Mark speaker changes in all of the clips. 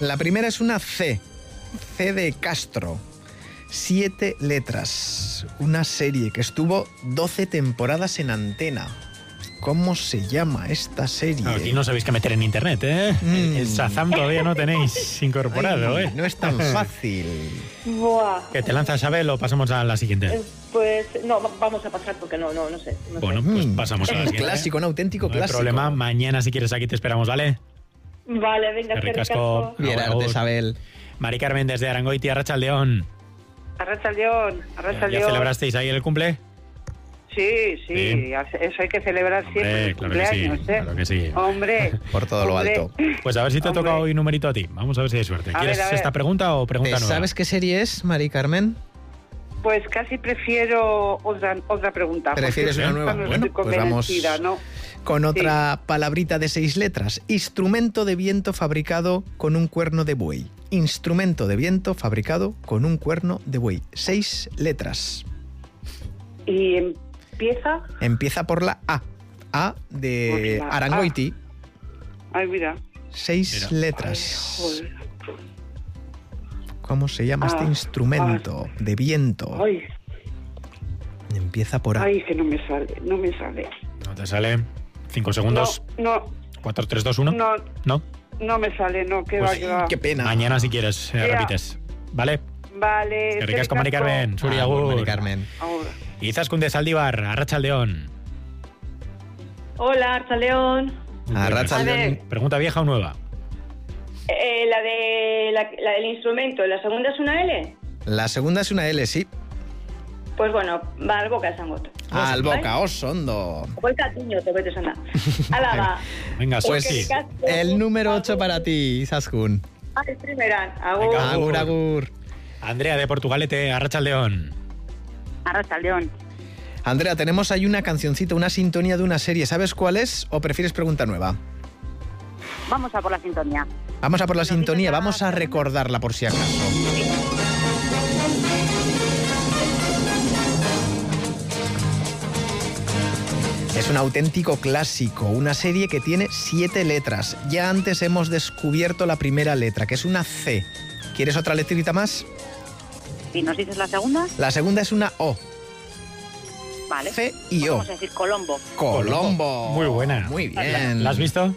Speaker 1: La primera es una C. C de Castro. 7 letras. Una serie que estuvo 12 temporadas en antena. ¿Cómo se llama esta serie?
Speaker 2: Aquí no sabéis qué meter en internet, ¿eh? El Shazam todavía no tenéis incorporado, ¿eh?
Speaker 1: No es tan fácil.
Speaker 3: Buah.
Speaker 2: ¿Que te lanzas, Abel, o pasamos a la siguiente?
Speaker 3: Pues no, vamos a pasar porque no sé.
Speaker 2: Bueno, pues pasamos a la
Speaker 1: Un
Speaker 2: siguiente.
Speaker 1: clásico, un auténtico
Speaker 2: No hay
Speaker 1: clásico.
Speaker 2: problema, mañana si quieres aquí te esperamos, ¿vale?
Speaker 3: Vale, venga,
Speaker 2: Qué
Speaker 3: qué
Speaker 2: ricasco.
Speaker 1: Bien,
Speaker 2: Agur.
Speaker 1: Isabel.
Speaker 2: Mari Carmen desde Arangoiti, Arratsaldeon.
Speaker 3: Arratsaldeon,
Speaker 2: ¿Ya
Speaker 3: Arratsaldeon.
Speaker 2: celebrasteis ahí el cumple?
Speaker 3: Sí,
Speaker 2: Sí.
Speaker 3: eso hay que celebrar siempre, el
Speaker 2: Claro que sí,
Speaker 3: cumpleaños, ¿eh?
Speaker 2: claro que sí.
Speaker 3: Hombre.
Speaker 1: Por todo lo
Speaker 3: hombre.
Speaker 1: alto.
Speaker 2: Pues a ver si te
Speaker 3: Hombre.
Speaker 2: toca hoy numerito a ti. Vamos a ver si hay suerte.
Speaker 3: A
Speaker 2: ¿Quieres
Speaker 3: ver, a ver.
Speaker 2: esta pregunta o pregunta nueva?
Speaker 1: ¿Sabes qué serie es, Mari Carmen?
Speaker 3: Pues casi prefiero otra pregunta.
Speaker 1: ¿Prefieres
Speaker 3: porque
Speaker 1: una nueva?
Speaker 3: no
Speaker 1: Bueno,
Speaker 3: estoy
Speaker 1: pues vamos
Speaker 3: convencida, ¿no?
Speaker 1: con otra palabrita de 6 letras. Instrumento de viento fabricado con un cuerno de buey. Instrumento de viento fabricado con un cuerno de buey. 6 letras.
Speaker 3: Y empieza...
Speaker 1: Empieza por la A. A de
Speaker 3: Por la
Speaker 1: Arangoiti.
Speaker 3: Ay, mira.
Speaker 1: 6
Speaker 2: Mira.
Speaker 1: letras.
Speaker 3: Joder.
Speaker 1: ¿Cómo se llama este instrumento de viento?
Speaker 3: Ay,
Speaker 1: Empieza por A.
Speaker 3: ay, que no me sale.
Speaker 2: No te sale. 5 segundos.
Speaker 3: No,
Speaker 2: 4, 3, 2, 1.
Speaker 3: no,
Speaker 2: ¿No?
Speaker 3: no me sale, no, que
Speaker 2: Pues
Speaker 3: va, que va.
Speaker 1: Qué pena.
Speaker 2: Mañana si quieres
Speaker 3: Ya.
Speaker 2: repites. ¿Vale?
Speaker 3: Vale.
Speaker 2: Que ricasco, Mari Carmen. Suri,
Speaker 1: Ah,
Speaker 2: agur.
Speaker 1: Mari Carmen.
Speaker 3: Ahora.
Speaker 2: Izaskun de Zaldívar, Arratsaldeon.
Speaker 4: Hola, Arratsaldeon.
Speaker 1: Arratsaldeon.
Speaker 2: ¿Pregunta vieja o nueva?
Speaker 4: La del instrumento, ¿la segunda es una L?
Speaker 1: La segunda es una L, sí.
Speaker 4: Pues bueno, va al boca esan goto.
Speaker 1: Al boca, osondo.
Speaker 4: Pues catiño, te voy a sonar. Ala, va.
Speaker 2: Venga,
Speaker 1: Pues
Speaker 2: sí.
Speaker 1: el número 8 para ti, Izaskun.
Speaker 4: El primeran, agur.
Speaker 2: Venga.
Speaker 1: Agur, agur.
Speaker 2: Andrea de Portugalete, Arratsaldeon.
Speaker 4: Arratsaldeon.
Speaker 1: Andrea, tenemos ahí una cancioncita, una sintonía de una serie. ¿Sabes cuál es o prefieres pregunta nueva?
Speaker 4: Vamos a por la sintonía.
Speaker 1: Vamos a por la sintonía, vamos a recordarla por si acaso. Es un auténtico clásico, una serie que tiene 7 letras. Ya antes hemos descubierto la primera letra, que es una C. ¿Quieres otra letrita más?
Speaker 4: ¿Y nos dices la segunda?
Speaker 1: La segunda es una O.
Speaker 4: Vale.
Speaker 1: C y O.
Speaker 4: Vamos a decir Colombo.
Speaker 1: Colombo.
Speaker 2: Muy buena.
Speaker 1: Muy bien.
Speaker 2: ¿La has visto?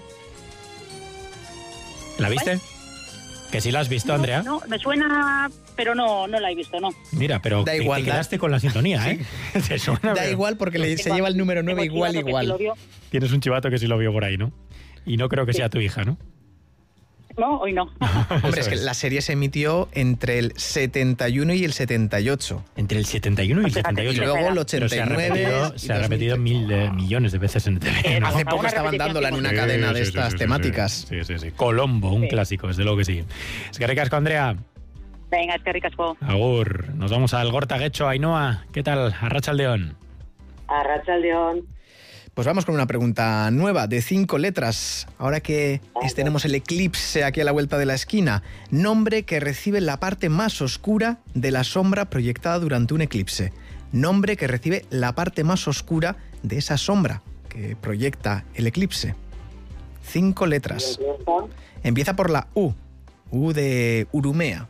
Speaker 2: ¿La viste? Que sí la has visto, Andrea.
Speaker 4: No, me suena, pero no la he visto, no.
Speaker 2: Mira, pero
Speaker 1: Da
Speaker 2: te
Speaker 1: igual,
Speaker 2: quedaste con la sintonía, ¿eh? Te suena,
Speaker 1: Da
Speaker 2: pero
Speaker 1: igual porque se lleva el número 9
Speaker 4: Tengo
Speaker 1: igual,
Speaker 4: chivato que sí lo
Speaker 1: igual.
Speaker 4: vio.
Speaker 2: Tienes un chivato que sí lo vio por ahí, ¿no? Y no creo que sea tu hija, ¿no?
Speaker 4: No, hoy no.
Speaker 1: Hombre, es
Speaker 2: Eso
Speaker 1: que la serie se emitió entre el 71 y el 78.
Speaker 2: Entre el 71 y el
Speaker 4: Fíjate,
Speaker 2: 78.
Speaker 1: Y luego el
Speaker 2: Pero
Speaker 1: 89.
Speaker 2: se ha repetido millones de veces en TV. ¿no?
Speaker 1: Hace poco
Speaker 4: Una
Speaker 1: estaban
Speaker 4: repetición
Speaker 1: dándola en una
Speaker 2: Sí,
Speaker 1: cadena de
Speaker 2: sí,
Speaker 1: estas
Speaker 2: sí,
Speaker 1: temáticas.
Speaker 2: Sí. Colombo, un clásico, desde luego que sí. Es que ricasco, Andrea.
Speaker 4: Venga, es que ricasco.
Speaker 2: Agur. Nos vamos al Gortaguecho, Ainhoa. ¿Qué tal? Arratsaldeon.
Speaker 3: Arratsaldeon.
Speaker 1: Pues vamos con una pregunta nueva de 5 letras. Ahora que tenemos el eclipse aquí a la vuelta de la esquina. Nombre que recibe la parte más oscura de la sombra proyectada durante un eclipse. Nombre que recibe la parte más oscura de esa sombra que proyecta el eclipse. 5 letras. Empieza por la U. U de Urumea.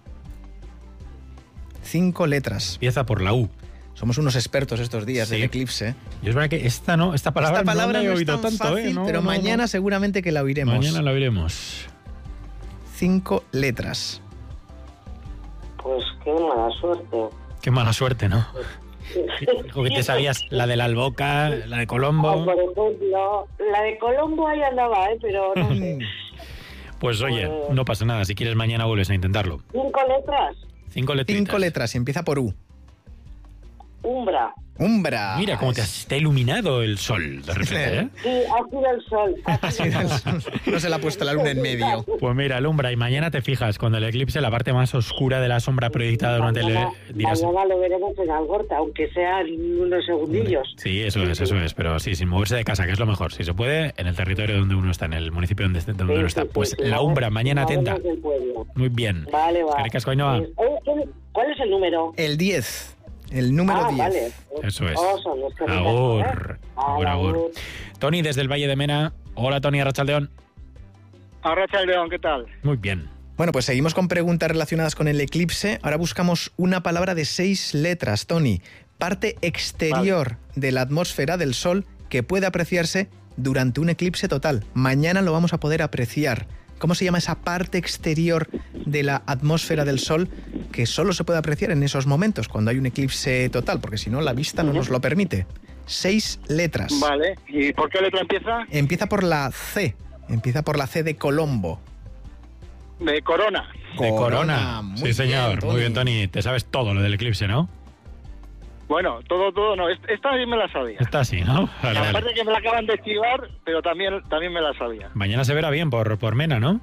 Speaker 1: 5 letras.
Speaker 2: Empieza por la U.
Speaker 1: Somos unos expertos estos días
Speaker 2: Sí.
Speaker 1: del eclipse.
Speaker 2: Y es verdad que esta palabra,
Speaker 1: Esta palabra
Speaker 2: no la he
Speaker 1: no es
Speaker 2: oído
Speaker 1: tan
Speaker 2: tanto,
Speaker 1: fácil,
Speaker 2: ¿eh? No,
Speaker 1: pero
Speaker 2: no,
Speaker 1: mañana
Speaker 2: no.
Speaker 1: seguramente que la oiremos.
Speaker 2: Mañana la oiremos.
Speaker 1: 5 letras.
Speaker 5: Pues qué mala suerte.
Speaker 2: Qué mala suerte, ¿no? Dijo que te sabías la de la Alboca, la de Colombo.
Speaker 5: Por ejemplo, la de Colombo ahí andaba, pero no sé.
Speaker 2: Pues oye, no pasa nada. Si quieres mañana vuelves a intentarlo.
Speaker 5: 5 letras.
Speaker 2: 5 letritas.
Speaker 1: 5 letras y empieza por U.
Speaker 5: Umbra.
Speaker 1: Umbra.
Speaker 2: Mira cómo te ha iluminado el sol de repente, ¿eh?
Speaker 5: Sí, ha sido el sol.
Speaker 1: No se le ha puesto la luna en medio.
Speaker 2: Pues mira, alumbra y mañana te fijas cuando el eclipse, la parte más oscura de la sombra proyectada durante el... dirás,
Speaker 5: Mañana lo veremos en Algorta, aunque sean unos segundillos.
Speaker 2: sí, eso es, pero sí, sin moverse de casa, que es lo mejor. Si se puede, en el territorio donde uno está, en el municipio donde uno está. Pues la umbra, mañana atenta. Muy bien.
Speaker 5: Vale, va.
Speaker 2: Es que ricasco, Ainhoa.
Speaker 5: ¿Cuál es el número?
Speaker 1: El 10. El número 10.
Speaker 5: Vale.
Speaker 2: Eso es.
Speaker 5: Son los que me
Speaker 2: Agur.
Speaker 5: Vale,
Speaker 2: Agur. Tony, desde el Valle de Mena. Hola, Tony, Arratsaldeon.
Speaker 6: Arratsaldeon, ¿qué tal?
Speaker 2: Muy bien.
Speaker 1: Bueno, pues seguimos con preguntas relacionadas con el eclipse. Ahora buscamos una palabra de 6 letras, Tony. Parte exterior de la atmósfera del Sol que puede apreciarse durante un eclipse total. Mañana lo vamos a poder apreciar. ¿Cómo se llama esa parte exterior de la atmósfera del Sol que solo se puede apreciar en esos momentos, cuando hay un eclipse total? Porque si no, la vista no nos lo permite. 6 letras.
Speaker 6: Vale, ¿y por qué letra empieza?
Speaker 1: Empieza por la C. Empieza por la C de Colombo.
Speaker 6: De Corona.
Speaker 2: De Corona.
Speaker 1: Muy
Speaker 2: Sí, señor.
Speaker 1: bien, Tony.
Speaker 2: Muy bien, Tony. Te sabes todo lo del eclipse, ¿no?
Speaker 6: Bueno, todo no. Esta bien me la sabía.
Speaker 2: Está así, ¿no? Vale, vale.
Speaker 6: Aparte que me la acaban de chivar, pero también me la sabía.
Speaker 2: Mañana se verá bien por Mena, ¿no?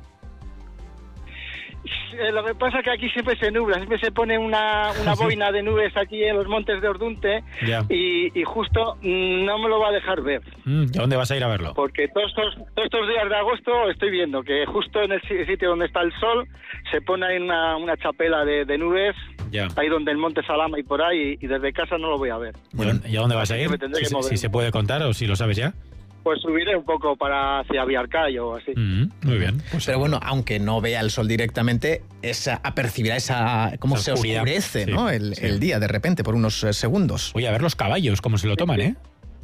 Speaker 6: Lo que pasa es que aquí siempre se nubla, siempre se pone una boina de nubes aquí en los montes de Ordunte
Speaker 2: Ya.
Speaker 6: y justo no me lo va a dejar ver.
Speaker 2: ¿Y a dónde vas a ir a verlo?
Speaker 6: Porque todos estos días de agosto estoy viendo que justo en el sitio donde está el sol se pone ahí una chapela de nubes,
Speaker 2: Ya.
Speaker 6: ahí donde el monte Salama y por ahí, y desde casa no lo voy a ver.
Speaker 2: ¿Y a dónde vas a ir?
Speaker 6: me tendré que mover.
Speaker 2: Si se puede contar o si lo sabes ya.
Speaker 6: Pues subiré un poco para hacia Villarcayo o así.
Speaker 2: Muy bien. Pues
Speaker 1: Pero bueno, aunque no vea el sol directamente, apercibirá cómo
Speaker 2: Esa
Speaker 1: se
Speaker 2: oscuridad.
Speaker 1: oscurece,
Speaker 2: Sí,
Speaker 1: ¿no?
Speaker 2: sí.
Speaker 1: El día de repente por unos segundos.
Speaker 2: Oye, a ver los caballos, cómo se lo toman, ¿eh?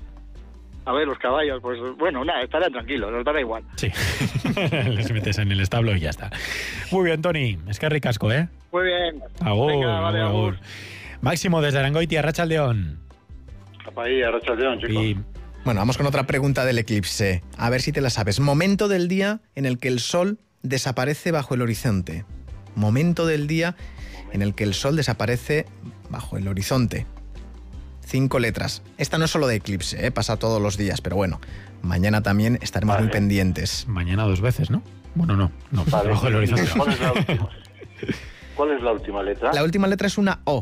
Speaker 6: A ver, los caballos, pues bueno, nada, estarán tranquilos, nos dará igual.
Speaker 2: Sí. Les metes en el establo y ya está. Muy bien, Tony. Es que ricasco, ¿eh?
Speaker 6: Muy bien.
Speaker 2: Agur,
Speaker 6: Venga, vale,
Speaker 2: agur. Máximo desde Arangoitia, Arratsaldeon.
Speaker 7: Ahí, Arratsaldeon, chicos.
Speaker 2: Y
Speaker 1: Bueno, vamos con otra pregunta del eclipse. A ver si te la sabes. Momento del día en el que el sol desaparece bajo el horizonte. Momento del día en el que el sol desaparece bajo el horizonte. 5 letras. Esta no es solo de eclipse, pasa todos los días, pero bueno, mañana también estaremos
Speaker 7: Vale.
Speaker 1: muy pendientes.
Speaker 2: mañana 2 veces, ¿no? Bueno, no.
Speaker 7: Vale.
Speaker 2: Bajo el horizonte.
Speaker 7: ¿Cuál es la última? ¿Cuál es la última letra?
Speaker 1: La última letra es una O.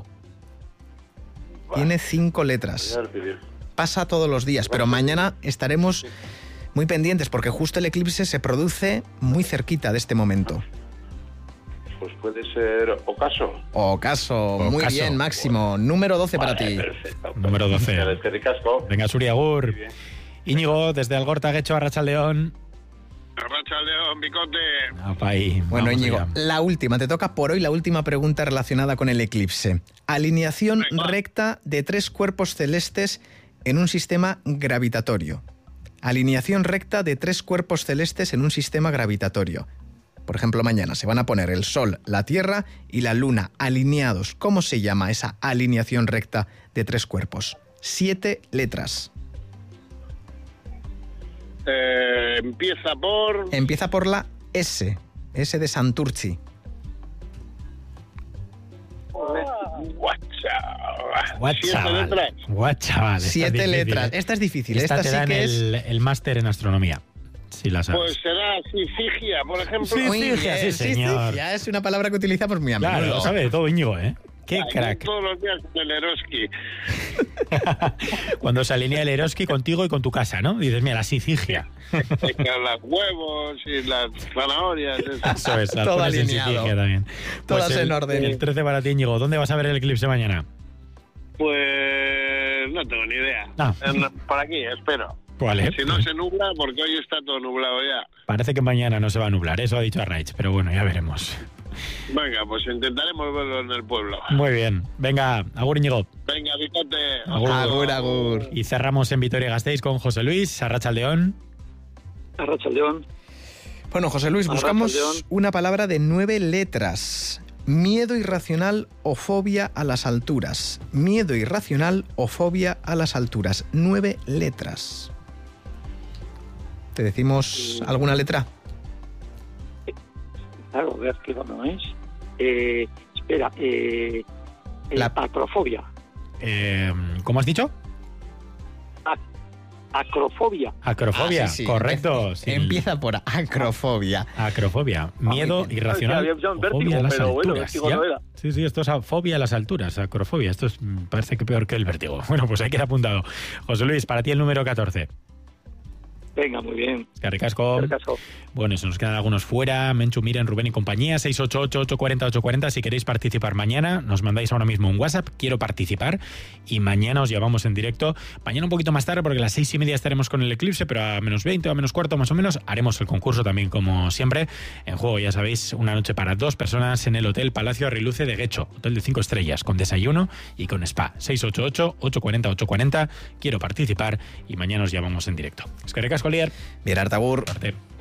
Speaker 1: Tiene 5 letras.
Speaker 7: Voy a repetir.
Speaker 1: Pasa todos los días, pero mañana estaremos muy pendientes porque justo el eclipse se produce muy cerquita de este momento.
Speaker 7: Pues puede ser Ocaso.
Speaker 1: Ocaso, muy
Speaker 2: Ocaso.
Speaker 1: bien, Máximo. Número 12 para
Speaker 7: Vale,
Speaker 1: ti.
Speaker 7: Perfecto.
Speaker 2: Número 12.
Speaker 7: Vale, qué ricasco.
Speaker 2: Venga, Suri, agur.
Speaker 7: Muy bien.
Speaker 2: Íñigo, desde Algorta, Guecho, Arratsaldeon.
Speaker 6: Arratsaldeon, bicote.
Speaker 2: Apay,
Speaker 1: Bueno,
Speaker 2: vamos
Speaker 1: Íñigo,
Speaker 2: allá.
Speaker 1: la última, te toca por hoy la última pregunta relacionada con el eclipse. Alineación recta de 3 cuerpos celestes en un sistema gravitatorio. Alineación recta de 3 cuerpos celestes en un sistema gravitatorio. Por ejemplo, mañana se van a poner el Sol, la Tierra y la Luna alineados. ¿Cómo se llama esa alineación recta de 3 cuerpos? 7 letras.
Speaker 6: Empieza por...
Speaker 1: Empieza por la S. S de Santurci.
Speaker 2: Chaval.
Speaker 1: 7 letras. Esta es difícil.
Speaker 2: Esta te
Speaker 1: sí
Speaker 2: dan
Speaker 1: que es...
Speaker 2: el máster en astronomía. Si la sabes.
Speaker 6: Pues será Sifigia, por ejemplo.
Speaker 2: Sí,
Speaker 1: Muy
Speaker 2: Sifigia,
Speaker 1: bien,
Speaker 2: sí, señor.
Speaker 1: Sifigia es una palabra que utilizamos muy a
Speaker 2: Claro,
Speaker 1: menudo.
Speaker 2: lo sabe de todo Íñigo, ¿eh? Qué crack.
Speaker 6: Todos los días del Eroski.
Speaker 2: Cuando se alinea el Eroski contigo y con tu casa, ¿no? Dices, mira, la Sifigia.
Speaker 6: Los huevos y las zanahorias.
Speaker 2: Eso es, las
Speaker 1: Todo
Speaker 2: pones en
Speaker 1: alineado.
Speaker 2: Sifigia también.
Speaker 1: Todas en
Speaker 2: el,
Speaker 1: orden.
Speaker 2: El 13 para ti, Íñigo. ¿Dónde vas a ver el eclipse mañana?
Speaker 6: Pues no tengo ni idea.
Speaker 2: Ah.
Speaker 6: Por aquí, espero.
Speaker 2: Vale.
Speaker 6: Si no se nubla, porque hoy está todo nublado ya.
Speaker 2: Parece que mañana no se va a nublar, eso ha dicho Arraich, pero bueno, ya veremos.
Speaker 6: Venga, pues intentaremos verlo en el pueblo.
Speaker 2: Muy bien. Venga, agur, Íñigo.
Speaker 6: Venga, bicote.
Speaker 2: Agur.
Speaker 1: Agur, agur.
Speaker 2: Y cerramos en Vitoria-Gasteiz con José Luis, Arratsaldeon.
Speaker 6: Arratsaldeon.
Speaker 1: Bueno, José Luis, buscamos
Speaker 6: Arratsaldeon.
Speaker 1: una palabra de 9 letras. Miedo irracional o fobia a las alturas. Miedo irracional o fobia a las alturas. 9 letras. ¿Te decimos alguna letra?
Speaker 8: Claro, a ver qué no es. Espera,
Speaker 1: La-
Speaker 8: acrofobia.
Speaker 2: ¿Cómo has dicho?
Speaker 8: Acrofobia.
Speaker 2: Acrofobia,
Speaker 1: Ah, sí, sí.
Speaker 2: correcto. Sí.
Speaker 1: Empieza por acrofobia.
Speaker 2: Acrofobia, miedo
Speaker 1: bien.
Speaker 2: irracional.
Speaker 8: Había pensado en
Speaker 2: o
Speaker 8: vértigo,
Speaker 2: fobia a las
Speaker 8: pero bueno,
Speaker 2: alturas.
Speaker 8: vértigo
Speaker 2: ¿ya?
Speaker 8: no era.
Speaker 2: Sí, sí, esto es fobia a las alturas, acrofobia. Esto es, parece que peor que el vértigo. Bueno, pues ahí queda apuntado. José Luis, para ti el número 14.
Speaker 8: Venga, muy bien.
Speaker 2: Carricasco. Bueno, y se nos quedan algunos fuera. Menchu, Miren, Rubén y compañía. 688-840-840. Si queréis participar mañana, nos mandáis ahora mismo un WhatsApp. Quiero participar. Y mañana os llevamos en directo. Mañana un poquito más tarde, porque a las 6:30 estaremos con el eclipse, pero a menos 20 o a menos cuarto más o menos haremos el concurso también, como siempre. En juego, ya sabéis, una noche para 2 personas en el Hotel Palacio Arriluce de Guecho. Hotel de 5 estrellas, con desayuno y con spa. 688-840-840. Quiero participar y mañana os llamamos en directo. Es que recasco, Lier.
Speaker 1: Bien, Artagur.
Speaker 2: Parte.